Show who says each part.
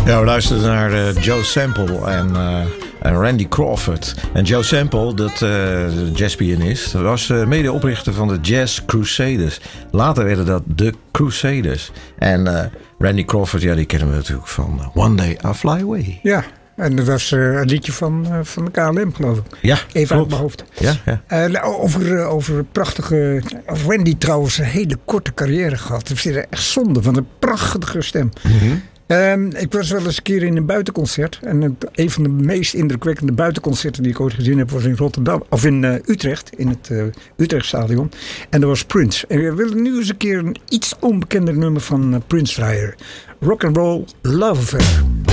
Speaker 1: Ja, we luisterden naar Joe Sample en Randy Crawford. En Joe Sample, dat jazzpianist, was medeoprichter van de Jazz Crusaders. Later werden dat de Crusaders. En Randy Crawford, ja, die kennen we natuurlijk van One Day I Fly Away.
Speaker 2: Ja. En dat was een liedje van de KLM, geloof ik.
Speaker 1: Ja,
Speaker 2: even
Speaker 1: klopt.
Speaker 2: uit mijn hoofd.
Speaker 1: Ja.
Speaker 2: Over prachtige... Randy trouwens een hele korte carrière gehad. Het is echt zonde van een prachtige stem.
Speaker 1: Mm-hmm.
Speaker 2: Ik was wel eens een keer in een buitenconcert. En een van de meest indrukwekkende buitenconcerten die ik ooit gezien heb was in Rotterdam. Of in Utrecht, in het Utrechtstadion. En dat was Prince. En we willen nu eens een keer een iets onbekender nummer van Prince draaien. Rock and Roll Love Affair.